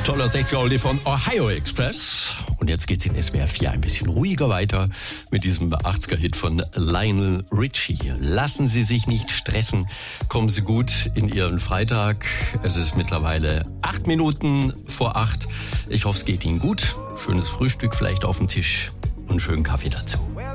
Toller 60er von Ohio Express. Und jetzt geht's in SWR 4 ein bisschen ruhiger weiter mit diesem 80er-Hit von Lionel Richie. Lassen Sie sich nicht stressen. Kommen Sie gut in Ihren Freitag. Es ist mittlerweile 8 Minuten vor 8. Ich hoffe, es geht Ihnen gut. Schönes Frühstück vielleicht auf dem Tisch und schönen Kaffee dazu.